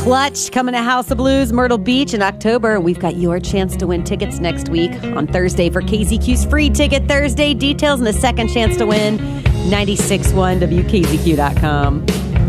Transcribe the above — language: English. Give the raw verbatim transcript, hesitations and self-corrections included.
Clutch coming to House of Blues, Myrtle Beach in October. We've got your chance to win tickets next week on Thursday for K Z Q's Free Ticket Thursday. Details and a second chance to win, nine six one W K Z Q dot com.